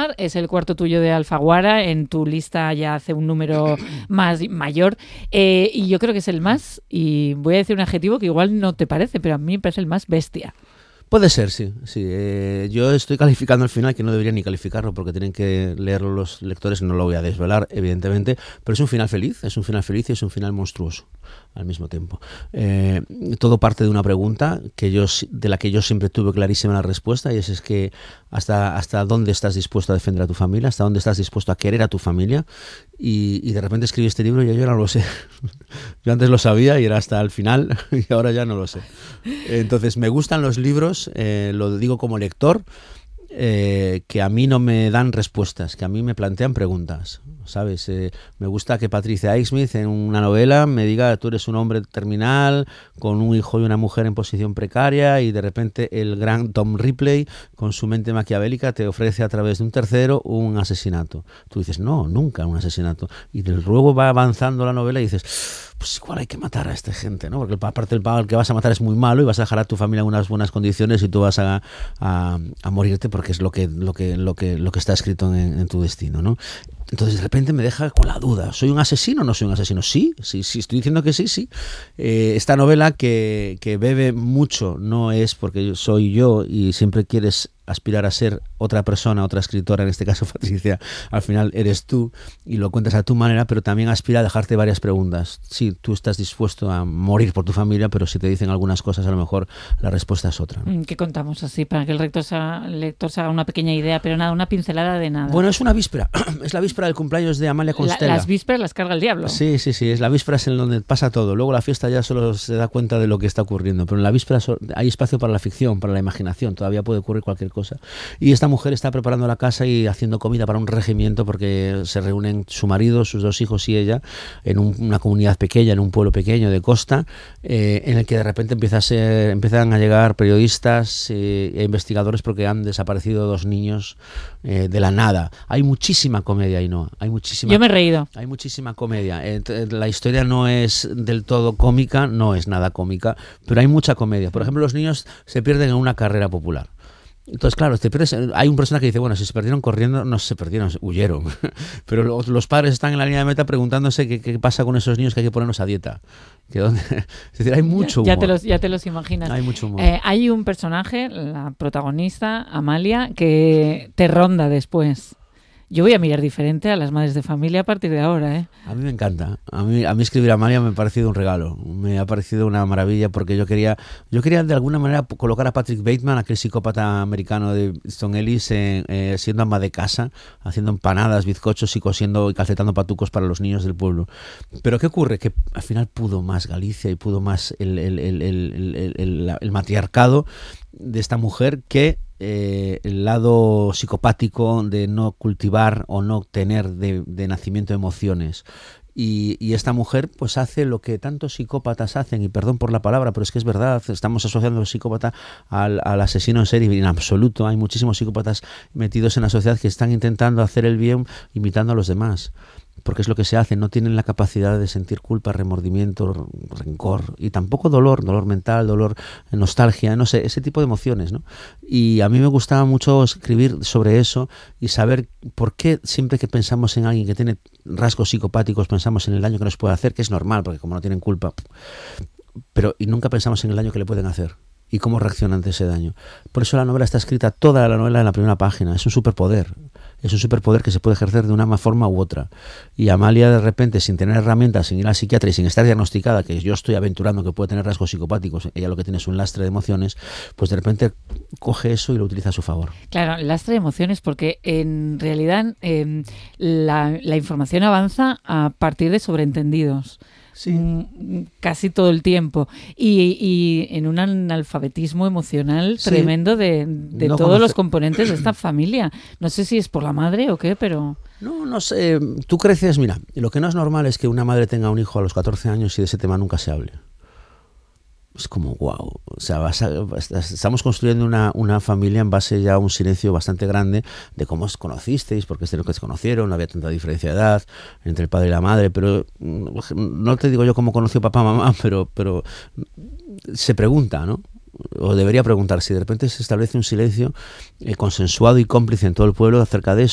Almodóvar, es el cuarto tuyo de Alfaguara, en tu lista ya hace un número mayor, y yo creo que es el más, y voy a decir un adjetivo que igual no te parece, pero a mí me parece el más bestia. Puede ser, sí. Yo estoy calificando el final, que no debería ni calificarlo porque tienen que leerlo los lectores, no lo voy a desvelar, evidentemente, pero es un final feliz y es un final monstruoso al mismo tiempo. Todo parte de una pregunta de la que yo siempre tuve clarísima la respuesta, y es que hasta dónde estás dispuesto a defender a tu familia, hasta dónde estás dispuesto a querer a tu familia, y de repente escribí este libro y yo no lo sé. Yo antes lo sabía y era hasta el final y ahora ya no lo sé. Entonces me gustan los libros, lo digo como lector, que a mí no me dan respuestas, que a mí me plantean preguntas, ¿sabes? Me gusta que Patricia Highsmith en una novela me diga: tú eres un hombre terminal con un hijo y una mujer en posición precaria, y de repente el gran Tom Ripley con su mente maquiavélica te ofrece a través de un tercero un asesinato. Tú dices: no, nunca un asesinato, y luego va avanzando la novela y dices: pues igual hay que matar a esta gente, ¿no? Porque aparte el que vas a matar es muy malo y vas a dejar a tu familia en unas buenas condiciones y tú vas a morirte porque es lo que está escrito en tu destino, ¿no? Entonces de repente me deja con la duda: ¿soy un asesino o no soy un asesino? Sí, estoy diciendo que sí. Esta novela que bebe mucho no es porque soy yo y siempre quieres aspirar a ser otra persona, otra escritora, en este caso Patricia, al final eres tú y lo cuentas a tu manera, pero también aspira a dejarte varias preguntas. Sí, tú estás dispuesto a morir por tu familia, pero si te dicen algunas cosas, a lo mejor la respuesta es otra, ¿no? ¿Qué contamos así para que el lector se haga una pequeña idea, pero nada, una pincelada de nada? Bueno, es una víspera, es la víspera del cumpleaños de Amalia Constella. Las vísperas las carga el diablo. Sí, es la víspera, es en donde pasa todo. Luego la fiesta ya solo se da cuenta de lo que está ocurriendo, pero en la víspera hay espacio para la ficción, para la imaginación, todavía puede ocurrir cualquier cosa. Y esta mujer está preparando la casa y haciendo comida para un regimiento, porque se reúnen su marido, sus 2 hijos y ella en una comunidad pequeña, en un pueblo pequeño de costa, en el que de repente empiezan a llegar periodistas e investigadores porque han desaparecido 2 niños de la nada. Hay muchísima comedia ahí, ¿no? Yo me he reído. Hay muchísima comedia. La historia no es del todo cómica, no es nada cómica, pero hay mucha comedia. Por ejemplo, los niños se pierden en una carrera popular. Entonces, claro, hay un personaje que dice: bueno, si se perdieron corriendo, no se perdieron, huyeron. Pero los padres están en la línea de meta preguntándose qué pasa con esos niños, que hay que ponernos a dieta. Es decir, hay mucho humor. Ya te los imaginas. Hay mucho humor. Hay un personaje, la protagonista, Amalia, que te ronda después. Yo voy a mirar diferente a las madres de familia a partir de ahora, ¿eh? A mí me encanta. A mí escribir a Amalia me ha parecido un regalo. Me ha parecido una maravilla, porque yo quería de alguna manera colocar a Patrick Bateman, aquel psicópata americano de Stone Ellis, siendo ama de casa, haciendo empanadas, bizcochos y cosiendo y calcetando patucos para los niños del pueblo. Pero ¿qué ocurre? Que al final pudo más Galicia y pudo más el matriarcado de esta mujer que el lado psicopático de no cultivar o no tener de nacimiento emociones. Y esta mujer pues hace lo que tantos psicópatas hacen, y perdón por la palabra, pero es que es verdad, estamos asociando al psicópata al asesino en serie. En absoluto, hay muchísimos psicópatas metidos en la sociedad que están intentando hacer el bien imitando a los demás, porque es lo que se hace. No tienen la capacidad de sentir culpa, remordimiento, rencor, y tampoco dolor mental, dolor, nostalgia, no sé, ese tipo de emociones, ¿no? Y a mí me gustaba mucho escribir sobre eso y saber por qué siempre que pensamos en alguien que tiene rasgos psicopáticos pensamos en el daño que nos puede hacer, que es normal, porque como no tienen culpa, y nunca pensamos en el daño que le pueden hacer y cómo reaccionan ante ese daño. Por eso la novela está escrita, toda la novela, en la primera página. Es un superpoder. Es un superpoder que se puede ejercer de una forma u otra. Y Amalia, de repente, sin tener herramientas, sin ir al psiquiatra y sin estar diagnosticada, que yo estoy aventurando que puede tener rasgos psicopáticos, ella lo que tiene es un lastre de emociones, pues de repente coge eso y lo utiliza a su favor. Claro, lastre de emociones, porque en realidad la información avanza a partir de sobreentendidos. Sí. Casi todo el tiempo, y en un analfabetismo emocional tremendo de no todos los componentes de esta familia. No sé si es por la madre o qué, pero... No sé, tú creces, mira, lo que no es normal es que una madre tenga un hijo a los 14 años y de ese tema nunca se hable. Es como wow, o sea, estamos construyendo una familia en base ya a un silencio bastante grande de cómo os conocisteis, porque es de lo que se conocieron, no había tanta diferencia de edad entre el padre y la madre, pero no te digo yo cómo conoció papá mamá, pero se pregunta, ¿no? O debería preguntar si de repente se establece un silencio consensuado y cómplice en todo el pueblo acerca de